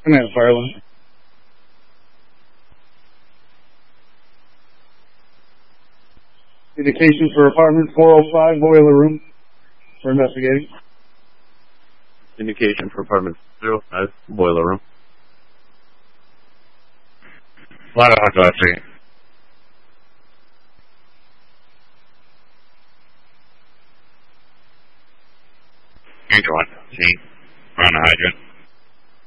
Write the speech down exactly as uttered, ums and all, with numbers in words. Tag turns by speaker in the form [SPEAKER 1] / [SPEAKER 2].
[SPEAKER 1] Command fire line. Indication for apartment four oh five, boiler room. We're investigating.
[SPEAKER 2] Indication for apartment zero five, boiler room.
[SPEAKER 3] Ladder Hot three. Angel one. See. We're on the hydrant.